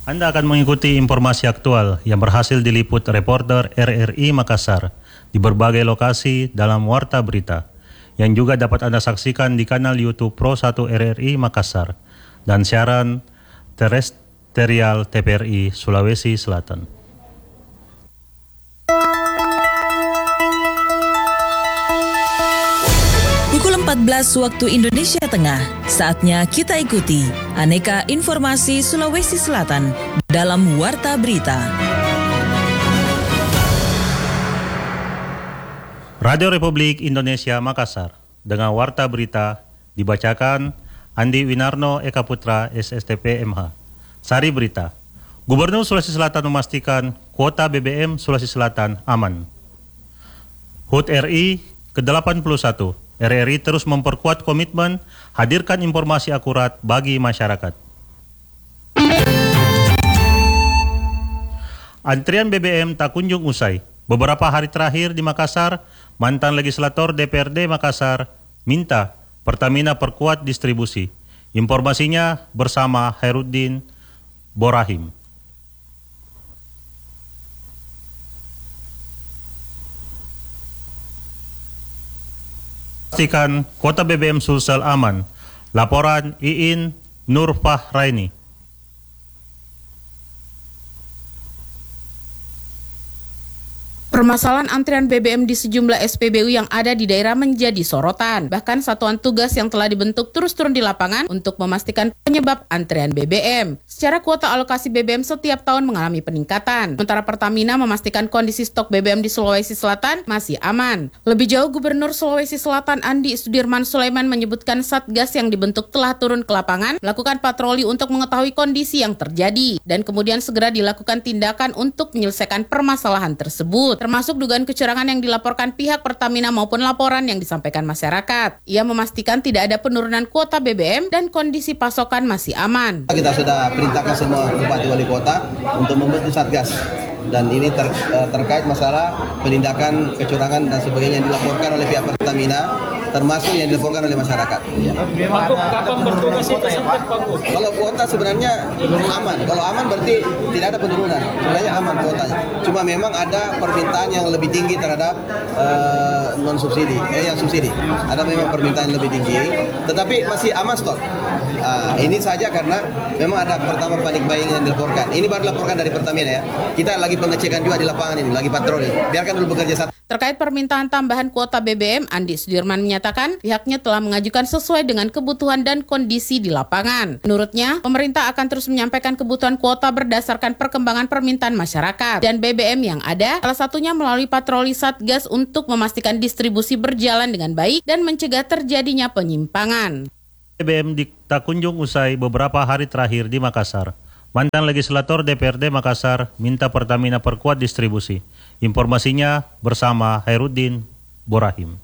Anda akan mengikuti informasi aktual yang berhasil diliput reporter RRI Makassar di berbagai lokasi dalam Warta Berita, yang juga dapat Anda saksikan di kanal YouTube Pro 1 RRI Makassar dan siaran terestrial TVRI Sulawesi Selatan. Pukul 14 waktu Indonesia Tengah, saatnya kita ikuti aneka informasi Sulawesi Selatan dalam Warta Berita. Radio Republik Indonesia Makassar dengan Warta Berita dibacakan Andi Winarno Eka Putra SSTP MH. Sari Berita, Gubernur Sulawesi Selatan memastikan kuota BBM Sulawesi Selatan aman. HUT RI ke-81, RRI terus memperkuat komitmen hadirkan informasi akurat bagi masyarakat. Antrian BBM tak kunjung usai. Beberapa hari terakhir di Makassar, mantan legislator DPRD Makassar minta Pertamina perkuat distribusi. Informasinya bersama Khairuddin Borahim. Pastikan kuota BBM Sulsel aman. Laporan Iin Nur Fahraini. Permasalahan antrian BBM di sejumlah SPBU yang ada di daerah menjadi sorotan. Bahkan satuan tugas yang telah dibentuk terus turun di lapangan untuk memastikan penyebab antrian BBM. Secara kuota alokasi BBM setiap tahun mengalami peningkatan. Sementara Pertamina memastikan kondisi stok BBM di Sulawesi Selatan masih aman. Lebih jauh, Gubernur Sulawesi Selatan Andi Sudirman Sulaiman menyebutkan Satgas yang dibentuk telah turun ke lapangan, melakukan patroli untuk mengetahui kondisi yang terjadi, dan kemudian segera dilakukan tindakan untuk menyelesaikan permasalahan tersebut, termasuk dugaan kecurangan yang dilaporkan pihak Pertamina maupun laporan yang disampaikan masyarakat. Ia memastikan tidak ada penurunan kuota BBM dan kondisi pasokan masih aman. Kita sudah perintahkan semua bupati wali kota untuk membentuk Satgas, dan ini terkait masalah penindakan kecurangan dan sebagainya yang dilaporkan oleh pihak Pertamina, termasuk yang dilaporkan oleh masyarakat. Kapan bertugas itu sampai Pak? Kalau kuota sebenarnya aman. Kalau aman berarti tidak ada penurunan. Sebenarnya aman kuotanya. Cuma memang ada permintaan yang lebih tinggi terhadap non subsidi, yang subsidi. Ada memang permintaan yang lebih tinggi, tetapi masih aman stok. Ini saja karena memang ada pertama panik buying yang dilaporkan. Ini baru dilaporkan dari Pertamina ya. Kita lagi pengecekan juga di lapangan ini, lagi patroli. Biarkan dulu bekerja satu. Terkait permintaan tambahan kuota BBM, Andi Sudirman menyatakan pihaknya telah mengajukan sesuai dengan kebutuhan dan kondisi di lapangan. Menurutnya, pemerintah akan terus menyampaikan kebutuhan kuota berdasarkan perkembangan permintaan masyarakat dan BBM yang ada, salah satunya melalui patroli Satgas untuk memastikan distribusi berjalan dengan baik dan mencegah terjadinya penyimpangan. BBM tak kunjung usai beberapa hari terakhir di Makassar. Mantan legislator DPRD Makassar minta Pertamina perkuat distribusi. Informasinya bersama Khairuddin Borahim.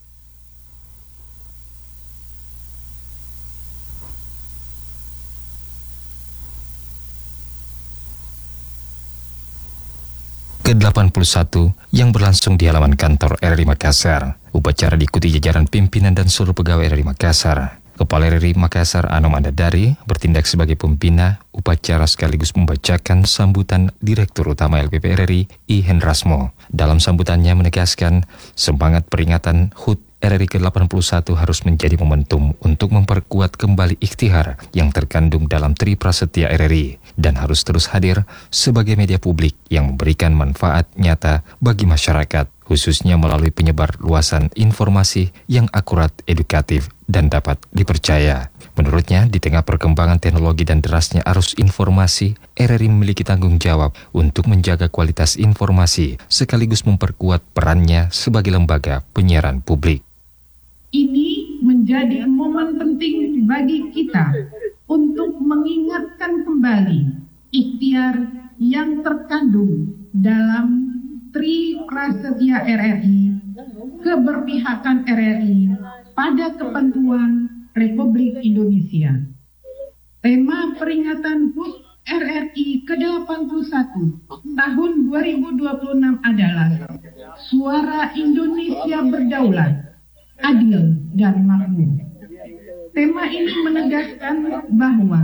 Ke-81 yang berlangsung di halaman kantor RRI Makassar. Upacara diikuti jajaran pimpinan dan seluruh pegawai RRI Makassar. Kepala RRI Makassar Anom Andadari bertindak sebagai pembina upacara sekaligus membacakan sambutan Direktur Utama LPP RRI I Hendrasmo. Dalam sambutannya menegaskan semangat peringatan HUT RRI ke-81 harus menjadi momentum untuk memperkuat kembali ikhtiar yang terkandung dalam Tri Prasetya RRI dan harus terus hadir sebagai media publik yang memberikan manfaat nyata bagi masyarakat, khususnya melalui penyebar luasan informasi yang akurat, edukatif, dan dapat dipercaya. Menurutnya, di tengah perkembangan teknologi dan derasnya arus informasi, RRI memiliki tanggung jawab untuk menjaga kualitas informasi sekaligus memperkuat perannya sebagai lembaga penyiaran publik. Ini menjadi momen penting bagi kita untuk mengingatkan kembali ikhtiar yang terkandung dalam Tri Prasetya RRI, keberpihakan RRI pada kepentingan Republik Indonesia. Tema peringatan HUT RRI ke-81 tahun 2026 adalah Suara Indonesia Berdaulat, Adil dan Makmur. Tema ini menegaskan bahwa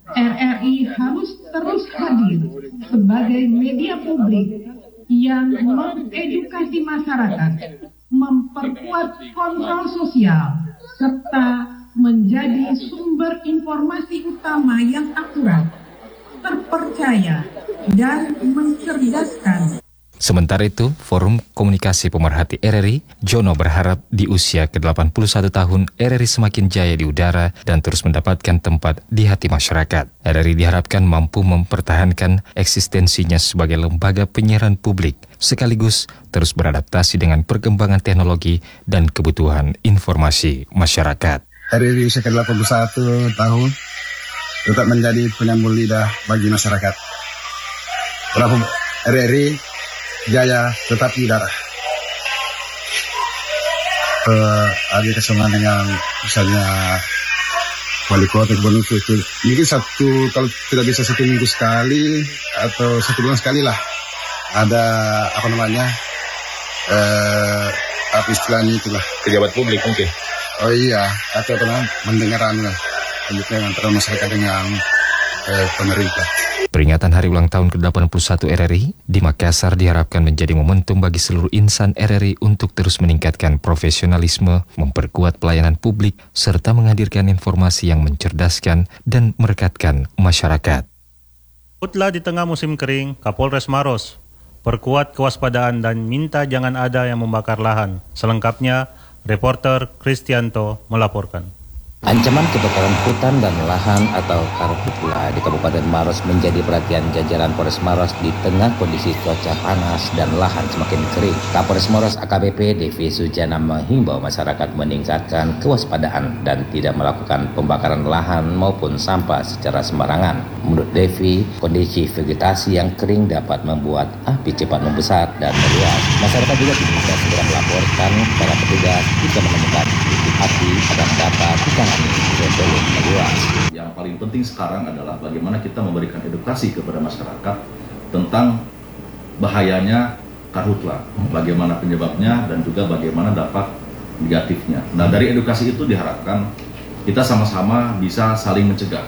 RRI harus terus hadir sebagai media publik yang mengedukasi masyarakat, memperkuat kontrol sosial, serta menjadi sumber informasi utama yang akurat, terpercaya, dan mencerdaskan. Sementara itu, Forum Komunikasi Pemerhati RRI, Jono berharap di usia ke-81 tahun, RRI semakin jaya di udara dan terus mendapatkan tempat di hati masyarakat. RRI diharapkan mampu mempertahankan eksistensinya sebagai lembaga penyiaran publik, sekaligus terus beradaptasi dengan perkembangan teknologi dan kebutuhan informasi masyarakat. RRI usia ke-81 tahun tetap menjadi penyambung lidah bagi masyarakat. RRI jaya tetap di udara. Ada kesamaan dengan misalnya wali kota gubernur itu mungkin kalau tidak bisa 1 minggu sekali atau 1 bulan sekali lah ada apa istilahnya itulah Pejabat publik mungkin. oh iya atau mendengarkan antara masyarakat dengan pemerintah. Peringatan Hari Ulang Tahun ke-81 RRI di Makassar diharapkan menjadi momentum bagi seluruh insan RRI untuk terus meningkatkan profesionalisme, memperkuat pelayanan publik, serta menghadirkan informasi yang mencerdaskan dan merekatkan masyarakat. Utlah di tengah musim kering, Kapolres Maros perkuat kewaspadaan dan minta jangan ada yang membakar lahan. Selengkapnya, reporter Kristianto melaporkan. Ancaman kebakaran hutan dan lahan atau karhutla di Kabupaten Maros menjadi perhatian jajaran Polres Maros di tengah kondisi cuaca panas dan lahan semakin kering. Kapolres Maros AKBP Devi Sujana menghimbau masyarakat meningkatkan kewaspadaan dan tidak melakukan pembakaran lahan maupun sampah secara sembarangan. Menurut Devi, kondisi vegetasi yang kering dapat membuat api cepat membesar dan meluas. Masyarakat juga diminta segera melaporkan kepada petugas jika menemukan titik api agar dapat ditangani sebelum meluas. Yang paling penting sekarang adalah bagaimana kita memberikan edukasi kepada masyarakat tentang bahayanya karhutla, bagaimana penyebabnya dan juga bagaimana dampak negatifnya. Nah, dari edukasi itu diharapkan kita sama-sama bisa saling mencegah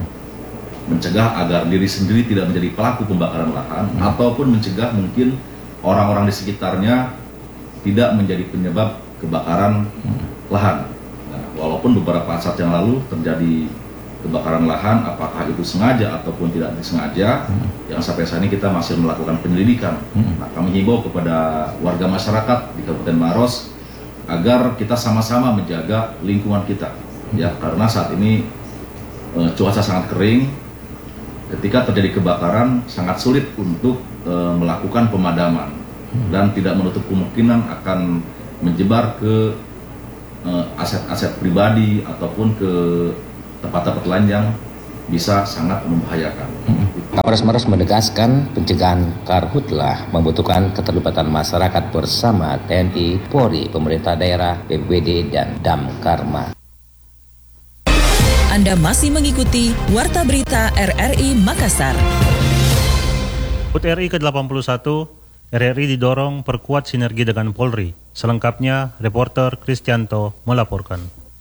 agar diri sendiri tidak menjadi pelaku pembakaran lahan ataupun mencegah mungkin orang-orang di sekitarnya tidak menjadi penyebab kebakaran lahan. Walaupun beberapa saat yang lalu terjadi kebakaran lahan, apakah itu sengaja ataupun tidak disengaja, yang sampai saat ini kita masih melakukan penyelidikan. Nah, kami himbau kepada warga masyarakat di Kabupaten Maros agar kita sama-sama menjaga lingkungan kita, ya, karena saat ini cuaca sangat kering. Ketika terjadi kebakaran, sangat sulit untuk melakukan pemadaman dan tidak menutup kemungkinan akan menyebar ke aset-aset pribadi ataupun ke tempat-tempat lain yang bisa sangat membahayakan. Kapolres Maros menegaskan pencegahan karhutla membutuhkan keterlibatan masyarakat bersama TNI, Polri, pemerintah daerah, BPBD, dan Damkarma. Anda masih mengikuti Warta Berita RRI Makassar. HUT RI ke-81, RRI didorong perkuat sinergi dengan Polri. Selengkapnya, reporter Kristianto melaporkan.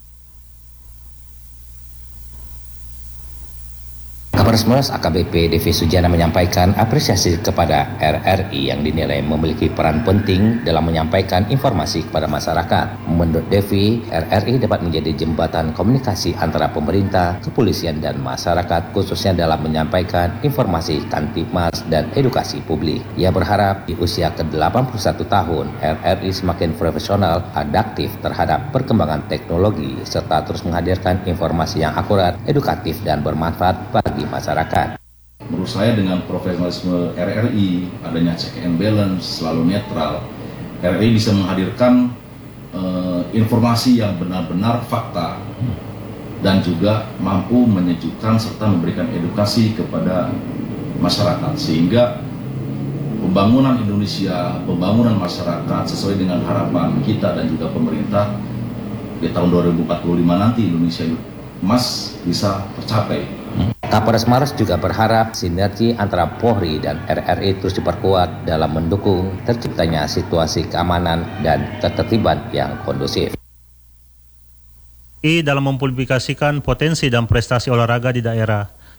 Kapolres Maros AKBP Devi Sujana menyampaikan apresiasi kepada RRI yang dinilai memiliki peran penting dalam menyampaikan informasi kepada masyarakat. Menurut Devi, RRI dapat menjadi jembatan komunikasi antara pemerintah, kepolisian, dan masyarakat, khususnya dalam menyampaikan informasi Kamtibmas dan edukasi publik. Ia berharap di usia ke-81 tahun, RRI semakin profesional, adaptif terhadap perkembangan teknologi, serta terus menghadirkan informasi yang akurat, edukatif, dan bermanfaat bagi masyarakat. Menurut saya dengan profesionalisme RRI, adanya check and balance, selalu netral, RRI bisa menghadirkan informasi yang benar-benar fakta dan juga mampu menyejukkan serta memberikan edukasi kepada masyarakat, sehingga pembangunan Indonesia, pembangunan masyarakat sesuai dengan harapan kita dan juga pemerintah di tahun 2045 nanti Indonesia emas bisa tercapai. Kapolres Maros juga berharap sinergi antara Polri dan RRI terus diperkuat dalam mendukung terciptanya situasi keamanan dan ketertiban yang kondusif. Dalam mempublikasikan potensi dan prestasi olahraga di daerah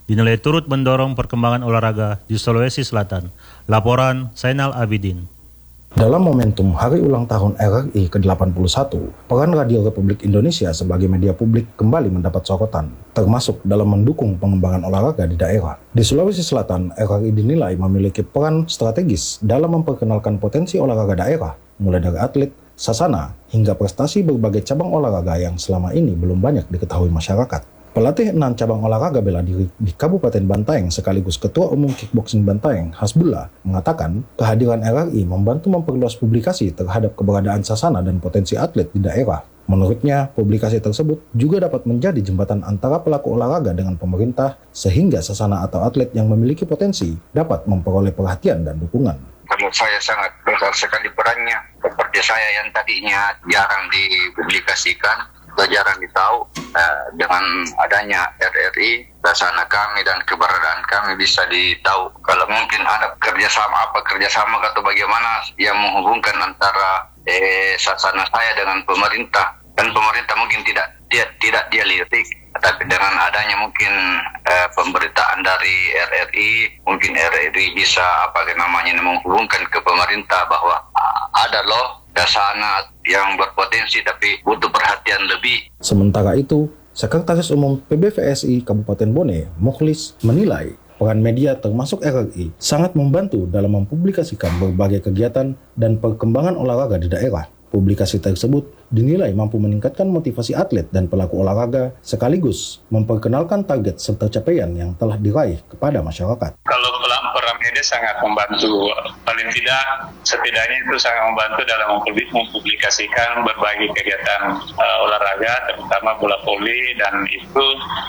dinilai turut mendorong perkembangan olahraga di Sulawesi Selatan. Laporan Zainal Abidin. Dalam momentum Hari Ulang Tahun RRI ke-81, peran Radio Republik Indonesia sebagai media publik kembali mendapat sorotan, termasuk dalam mendukung pengembangan olahraga di daerah. Di Sulawesi Selatan, RRI dinilai memiliki peran strategis dalam memperkenalkan potensi olahraga daerah, mulai dari atlet, sasana, hingga prestasi berbagai cabang olahraga yang selama ini belum banyak diketahui masyarakat. Pelatih 6 cabang olahraga bela diri di Kabupaten Bantaeng sekaligus Ketua Umum Kickboxing Bantaeng, Hasbullah, mengatakan kehadiran RRI membantu memperluas publikasi terhadap keberadaan sasana dan potensi atlet di daerah. Menurutnya, publikasi tersebut juga dapat menjadi jembatan antara pelaku olahraga dengan pemerintah sehingga sasana atau atlet yang memiliki potensi dapat memperoleh perhatian dan dukungan. Menurut saya sangat besar sekali perannya. Seperti saya yang tadinya jarang dipublikasikan, jarang ditahu, dengan adanya RRI, sasana kami dan keberadaan kami bisa ditahu. Kalau mungkin ada kerjasama atau bagaimana yang menghubungkan antara sasana saya dengan pemerintah, dan pemerintah mungkin tidak dia lirik, tapi dengan adanya mungkin pemberitaan dari RRI, mungkin RRI bisa menghubungkan ke pemerintah bahwa ada loh sasana yang berpotensi tapi butuh perhatian lebih. Sementara itu, Sekretaris Umum PBVSI Kabupaten Bone, Mukhlis, menilai peran media termasuk RRI sangat membantu dalam mempublikasikan berbagai kegiatan dan perkembangan olahraga di daerah. Publikasi tersebut dinilai mampu meningkatkan motivasi atlet dan pelaku olahraga sekaligus memperkenalkan target serta capaian yang telah diraih kepada masyarakat. Kalau peran media sangat membantu, paling tidak setidaknya itu sangat membantu dalam mempublikasikan berbagai kegiatan olahraga, terutama bola voli, dan itu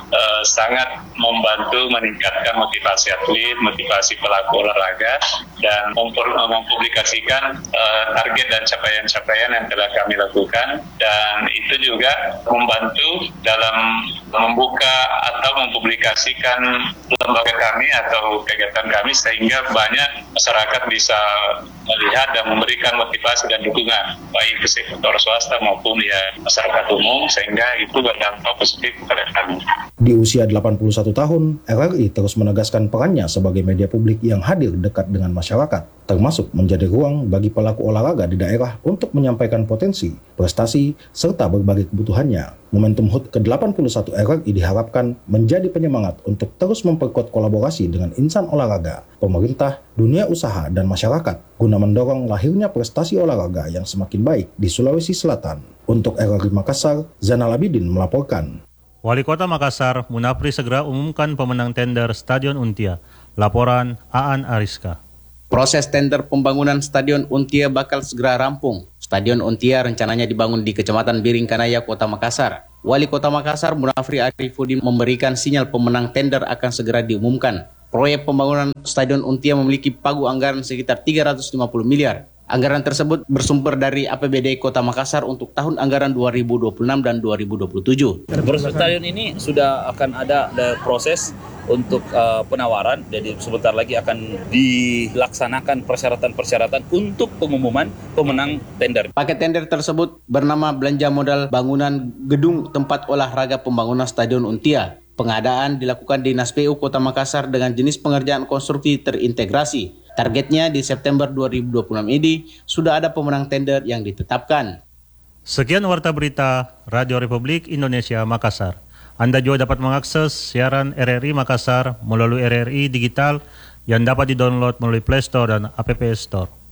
sangat membantu meningkatkan motivasi atlet, motivasi pelaku olahraga, dan mempublikasikan target dan capaian-capaian yang telah kami lakukan, dan itu juga membantu dalam membuka atau mempublikasikan lembaga kami atau kegiatan kami sehingga banyak masyarakat bisa melihat dan memberikan motivasi dan dukungan baik ke sektor swasta maupun masyarakat umum, sehingga itu berdampak positif kepada kami. Di usia 81 tahun, RRI terus menegaskan perannya sebagai media publik yang hadir dekat dengan masyarakat, termasuk menjadi ruang bagi pelaku olahraga di daerah untuk menyampaikan potensi, prestasi, serta berbagai kebutuhannya. Momentum HUT ke-81 RRI diharapkan menjadi penyemangat untuk terus memperkuat kolaborasi dengan insan olahraga, pemerintah, dunia usaha, dan masyarakat, guna mendorong lahirnya prestasi olahraga yang semakin baik di Sulawesi Selatan. Untuk RRI Makassar, Zainal Abidin melaporkan. Wali Kota Makassar, Munafri segera umumkan pemenang tender Stadion Untia. Laporan Aan Ariska. Proses tender pembangunan Stadion Untia bakal segera rampung. Stadion Untia rencananya dibangun di Kecamatan Biringkanaya, Kota Makassar. Wali Kota Makassar, Munafri Arifudin, memberikan sinyal pemenang tender akan segera diumumkan. Proyek pembangunan Stadion Untia memiliki pagu anggaran sekitar 350 miliar. Anggaran tersebut bersumber dari APBD Kota Makassar untuk tahun anggaran 2026 dan 2027. Proses stadion ini sudah akan ada proses untuk penawaran, jadi sebentar lagi akan dilaksanakan persyaratan-persyaratan untuk pengumuman pemenang tender. Paket tender tersebut bernama belanja modal bangunan gedung tempat olahraga pembangunan Stadion Untia. Pengadaan dilakukan Dinas PU Kota Makassar dengan jenis pengerjaan konstruksi terintegrasi. Targetnya di September 2026 ini sudah ada pemenang tender yang ditetapkan. Sekian Warta Berita Radio Republik Indonesia Makassar. Anda juga dapat mengakses siaran RRI Makassar melalui RRI Digital yang dapat didownload melalui Play Store dan App Store.